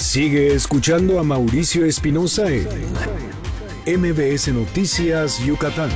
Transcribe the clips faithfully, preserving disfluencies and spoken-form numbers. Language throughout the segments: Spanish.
Sigue escuchando a Mauricio Espinosa en M B S Noticias Yucatán.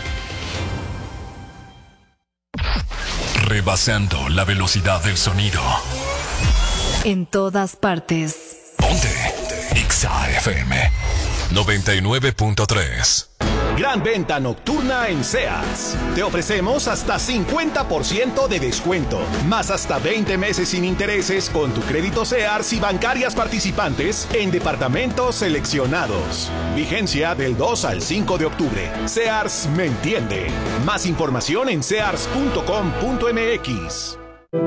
Rebasando la velocidad del sonido. En todas partes. Ponte Exa F M noventa y nueve punto tres. Gran venta nocturna en Sears. Te ofrecemos hasta cincuenta por ciento de descuento, más hasta veinte meses sin intereses con tu crédito Sears y bancarias participantes en departamentos seleccionados. Vigencia del dos al cinco de octubre. Sears me entiende. Más información en sears punto com punto m x.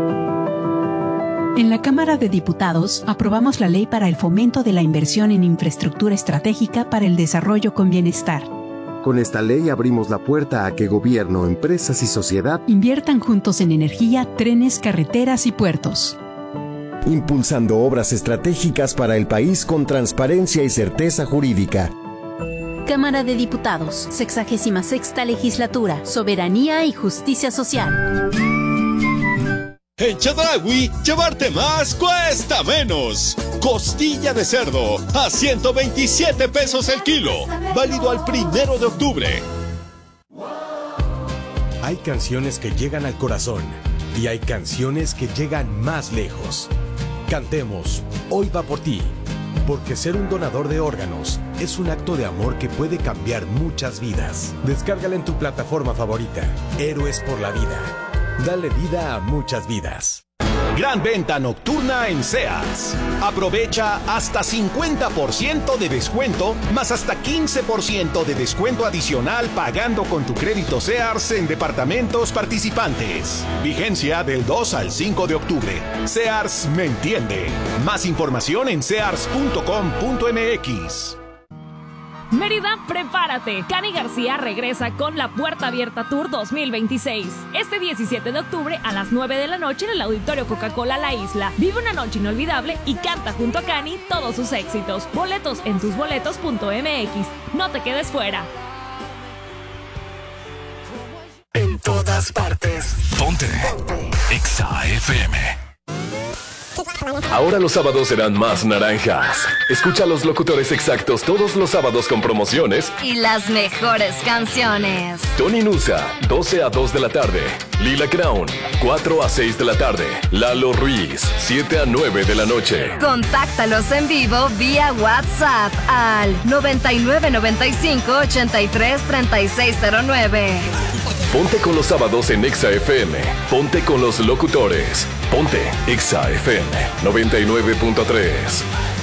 En la Cámara de Diputados aprobamos la Ley para el Fomento de la Inversión en Infraestructura Estratégica para el Desarrollo con Bienestar. Con esta ley abrimos la puerta a que gobierno, empresas y sociedad inviertan juntos en energía, trenes, carreteras y puertos, impulsando obras estratégicas para el país con transparencia y certeza jurídica. Cámara de Diputados, sexagésima sexta Legislatura, Soberanía y Justicia Social. En Chedraui, llevarte más cuesta menos. Costilla de cerdo a ciento veintisiete pesos el kilo. Válido al primero de octubre. Hay canciones que llegan al corazón y hay canciones que llegan más lejos. Cantemos Hoy va por ti, porque ser un donador de órganos es un acto de amor que puede cambiar muchas vidas. Descárgala en tu plataforma favorita. Héroes por la vida. Dale vida a muchas vidas. Gran venta nocturna en Sears. Aprovecha hasta cincuenta por ciento de descuento, más hasta quince por ciento de descuento adicional pagando con tu crédito Sears en departamentos participantes. Vigencia del dos al cinco de octubre. Sears me entiende. Más información en sears punto com punto m x. Mérida, prepárate. Cani García regresa con la Puerta Abierta Tour dos mil veintiséis. Este diecisiete de octubre a las nueve de la noche en el Auditorio Coca-Cola La Isla. Vive una noche inolvidable y canta junto a Cani todos sus éxitos. Boletos en tus boletos punto m x. No te quedes fuera. En todas partes. Ponte Exa F M. Ahora los sábados serán más naranjas. Escucha a los locutores exactos todos los sábados con promociones y las mejores canciones. Tony Nusa, doce a dos de la tarde. Lila Crown, cuatro a seis de la tarde. Lalo Ruiz, siete a nueve de la noche. Contáctalos en vivo vía WhatsApp al noventa y nueve noventa y cinco ochenta y tres treinta y seis cero nueve. Ponte con los sábados en Exa F M. Ponte con los locutores. Ponte Exa F M noventa y nueve punto tres.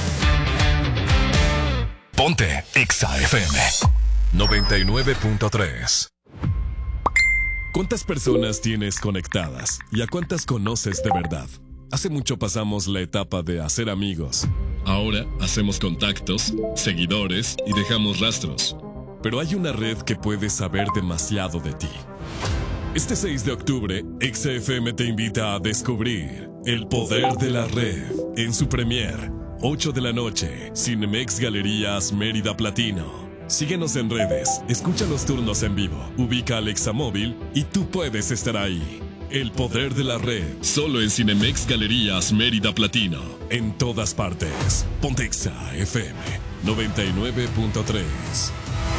Ponte Exa F M noventa y nueve punto tres. ¿Cuántas personas tienes conectadas y a cuántas conoces de verdad? Hace mucho pasamos la etapa de hacer amigos. Ahora hacemos contactos, seguidores y dejamos rastros. Pero hay una red que puede saber demasiado de ti. Este seis de octubre, Exa F M te invita a descubrir El Poder de la Red en su premier, ocho de la noche, Cinemex Galerías Mérida Platino. Síguenos en redes, escucha los turnos en vivo, ubica Alexa Móvil y tú puedes estar ahí. El Poder de la Red, solo en Cinemex Galerías Mérida Platino. En todas partes. Ponte Exa F M noventa y nueve punto tres.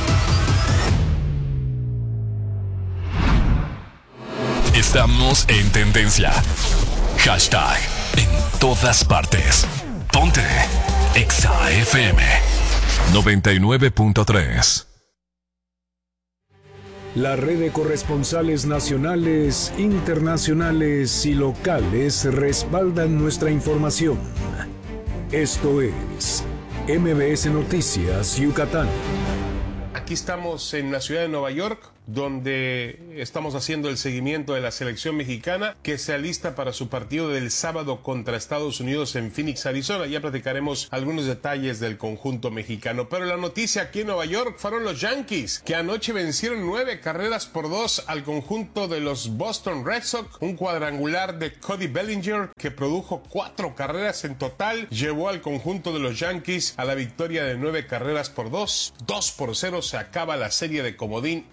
Estamos en tendencia. Hashtag en todas partes. Ponte Exa F M noventa y nueve punto tres. La red de corresponsales nacionales, internacionales y locales respaldan nuestra información. Esto es M B S Noticias Yucatán. Aquí estamos en la ciudad de Nueva York, donde estamos haciendo el seguimiento de la selección mexicana que se alista para su partido del sábado contra Estados Unidos en Phoenix, Arizona. Ya platicaremos algunos detalles del conjunto mexicano. Pero la noticia aquí en Nueva York fueron los Yankees, que anoche vencieron nueve carreras por dos al conjunto de los Boston Red Sox. Un cuadrangular de Cody Bellinger que produjo cuatro carreras en total llevó al conjunto de los Yankees a la victoria de nueve carreras por dos. Dos por cero se acaba la serie de comodín así de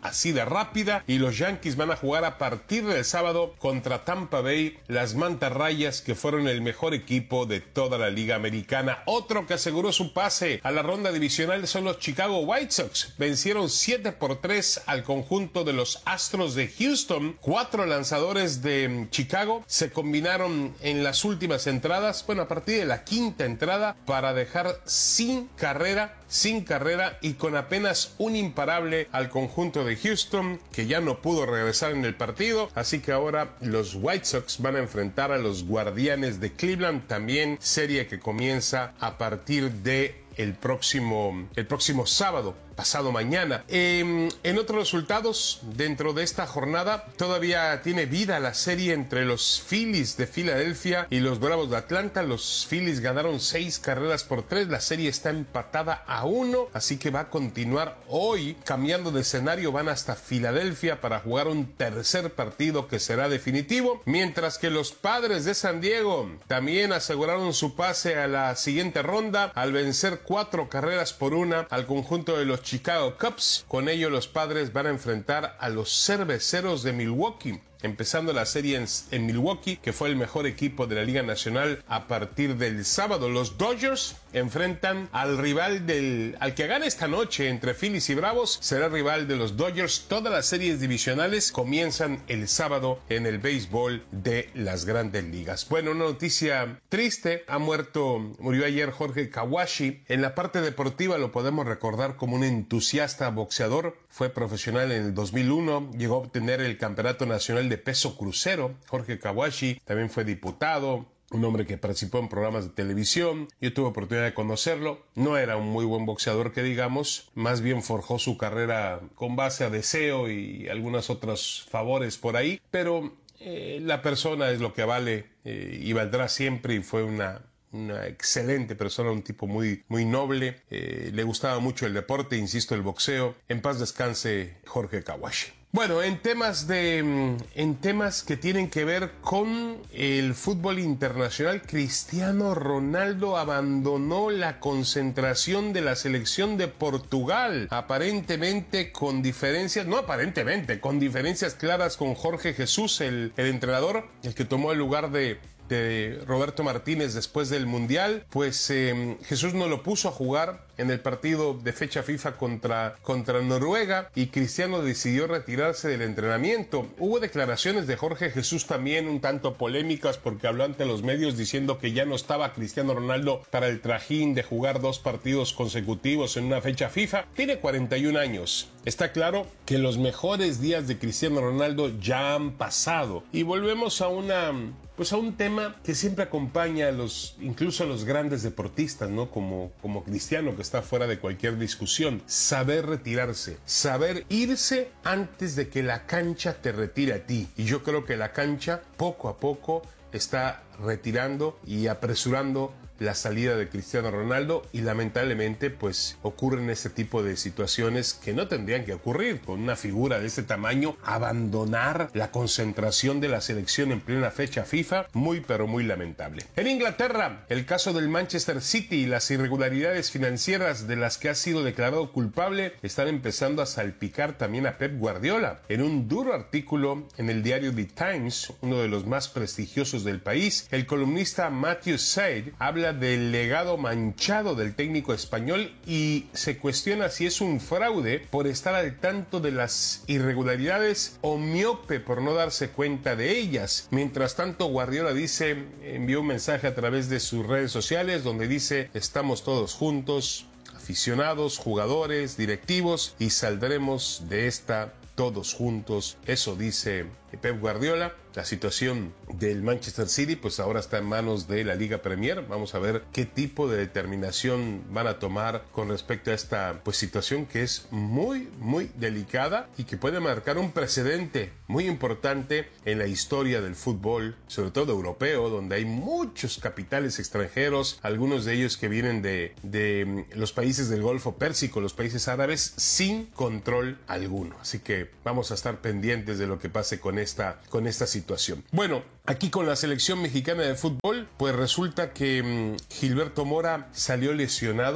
liga rápida y los Yankees van a jugar a partir del sábado contra Tampa Bay, las mantarrayas que fueron el mejor equipo de toda la liga americana. Otro que aseguró su pase a la ronda divisional son los Chicago White Sox. Vencieron siete por tres al conjunto de los Astros de Houston. Cuatro lanzadores de Chicago se combinaron en las últimas entradas, bueno, a partir de la quinta entrada, para dejar sin carrera, sin carrera y con apenas un imparable al conjunto de Houston, que ya no pudo regresar en el partido. Así que ahora los White Sox van a enfrentar a los Guardianes de Cleveland, también serie que comienza a partir de el próximo, el próximo sábado, pasado mañana. Eh, en otros resultados, dentro de esta jornada, todavía tiene vida la serie entre los Phillies de Filadelfia y los Bravos de Atlanta. Los Phillies ganaron seis carreras por tres, la serie está empatada a uno, así que va a continuar hoy. Cambiando de escenario, van hasta Filadelfia para jugar un tercer partido que será definitivo, mientras que los Padres de San Diego también aseguraron su pase a la siguiente ronda al vencer cuatro carreras por una al conjunto de los Chicago Cubs. Con ello, los Padres van a enfrentar a los Cerveceros de Milwaukee, empezando la serie en, en Milwaukee, que fue el mejor equipo de la Liga Nacional a partir del sábado. Los Dodgers enfrentan al rival del, al que gane esta noche entre Phillies y Bravos, será rival de los Dodgers. Todas las series divisionales comienzan el sábado en el béisbol de las Grandes Ligas. Bueno, una noticia triste, ha muerto, murió ayer Jorge Kawashi. En la parte deportiva lo podemos recordar como un entusiasta boxeador, fue profesional en el dos mil uno, llegó a obtener el campeonato nacional de peso crucero. Jorge Kawashi también fue diputado, un hombre que participó en programas de televisión. Yo tuve oportunidad de conocerlo. No era un muy buen boxeador que digamos, más bien forjó su carrera con base a deseo y algunos otros favores por ahí, pero eh, la persona es lo que vale eh, y valdrá siempre, y fue una una excelente persona, un tipo muy, muy noble, eh, le gustaba mucho el deporte, insisto, el boxeo. En paz descanse Jorge Kawashi. Bueno, en temas de, en temas que tienen que ver con el fútbol internacional, Cristiano Ronaldo abandonó la concentración de la selección de Portugal, aparentemente con diferencias, no aparentemente, con diferencias claras con Jorge Jesús, el, el entrenador, el que tomó el lugar de de Roberto Martínez después del Mundial. Pues eh, Jesús no lo puso a jugar en el partido de fecha FIFA contra, contra Noruega, y Cristiano decidió retirarse del entrenamiento. Hubo declaraciones de Jorge Jesús también un tanto polémicas, porque habló ante los medios diciendo que ya no estaba Cristiano Ronaldo para el trajín de jugar dos partidos consecutivos en una fecha FIFA. Tiene cuarenta y un años. Está claro que los mejores días de Cristiano Ronaldo ya han pasado, y volvemos a una... pues a un tema que siempre acompaña a los, incluso a los grandes deportistas, ¿no? Como, como Cristiano, que está fuera de cualquier discusión. Saber retirarse, saber irse antes de que la cancha te retire a ti. Y yo creo que la cancha, poco a poco, está retirando y apresurando la salida de Cristiano Ronaldo, y lamentablemente pues ocurren este tipo de situaciones que no tendrían que ocurrir con una figura de este tamaño. Abandonar la concentración de la selección en plena fecha FIFA, muy pero muy lamentable. En Inglaterra, el caso del Manchester City y las irregularidades financieras de las que ha sido declarado culpable están empezando a salpicar también a Pep Guardiola. En un duro artículo en el diario The Times, uno de los más prestigiosos del país, el columnista Matthew Said habla del legado manchado del técnico español y se cuestiona si es un fraude por estar al tanto de las irregularidades o miope por no darse cuenta de ellas. Mientras tanto, Guardiola dice, envió un mensaje a través de sus redes sociales donde dice: estamos todos juntos, aficionados, jugadores, directivos, y saldremos de esta todos juntos. Eso dice Pep Guardiola. La situación del Manchester City pues ahora está en manos de la Liga Premier. Vamos a ver qué tipo de determinación van a tomar con respecto a esta pues situación que es muy muy delicada y que puede marcar un precedente muy importante en la historia del fútbol, sobre todo europeo, donde hay muchos capitales extranjeros, algunos de ellos que vienen de, de los países del Golfo Pérsico, los países árabes, sin control alguno. Así que vamos a estar pendientes de lo que pase con esta, con esta situación. Bueno, aquí con la selección mexicana de fútbol, pues resulta que um, Gilberto Mora salió lesionado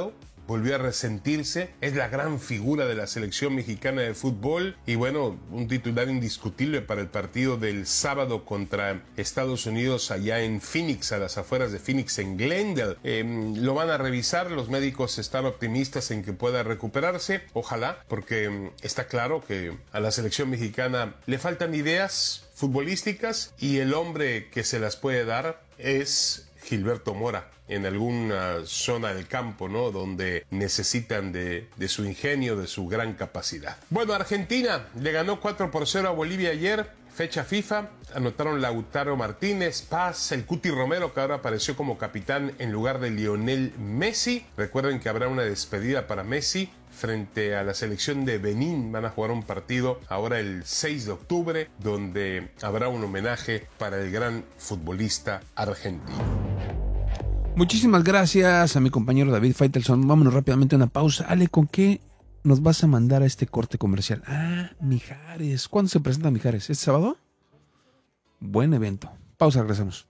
volvió a resentirse, es la gran figura de la selección mexicana de fútbol y bueno, un titular indiscutible para el partido del sábado contra Estados Unidos allá en Phoenix, a las afueras de Phoenix, en Glendale. Eh, lo van a revisar, los médicos están optimistas en que pueda recuperarse, ojalá, porque está claro que a la selección mexicana le faltan ideas futbolísticas y el hombre que se las puede dar es Gilberto Mora, en alguna zona del campo, ¿no? Donde necesitan de, de su ingenio, de su gran capacidad. Bueno, Argentina le ganó cuatro por cero a Bolivia ayer, fecha FIFA. Anotaron Lautaro Martínez, Paz, el Cuti Romero, que ahora apareció como capitán en lugar de Lionel Messi. Recuerden que habrá una despedida para Messi frente a la selección de Benín. Van a jugar un partido ahora el seis de octubre, donde habrá un homenaje para el gran futbolista argentino. Muchísimas gracias a mi compañero David Faitelson. Vámonos rápidamente a una pausa. Ale, ¿con qué nos vas a mandar a este corte comercial? Ah, Mijares. ¿Cuándo se presenta Mijares? ¿Este sábado? Buen evento. Pausa, regresamos.